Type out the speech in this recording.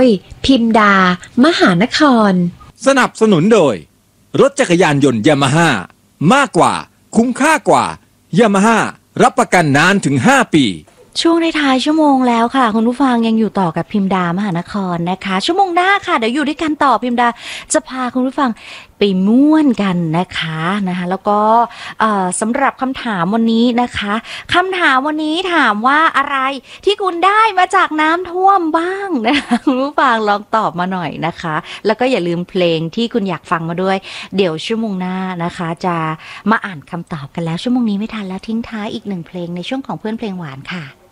พิมดามหานครสนับสนุนโดยรถจักรยานยนต์ยามาฮ่ามากกว่าคุ้มค่ากว่ายามาฮ่ารับประกันนานถึง5 ปีช่วงในท้ายชั่วโมงแล้วค่ะคุณผู้ฟังยังอยู่ต่อกับพิมดามหานครนะคะชั่วโมงหน้าค่ะเดี๋ยวอยู่ด้วยกันต่อพิมดาจะพาคุณผู้ฟังไปม่วนกันนะคะแล้วก็สำหรับคำถามวันนี้นะคะคำถามวันนี้ถามว่าอะไรที่คุณได้มาจากน้ำท่วมบ้างนะคะคุณผู้ฟังลองตอบมาหน่อยนะคะแล้วก็อย่าลืมเพลงที่คุณอยากฟังมาด้วยเดี๋ยวชั่วโมงหน้านะคะจะมาอ่านคำตอบกันแล้วชั่วโมงนี้ไม่ทันแล้วทิ้งท้ายอีก1 เพลงในช่วงของเพื่อนเพลงหวานค่ะ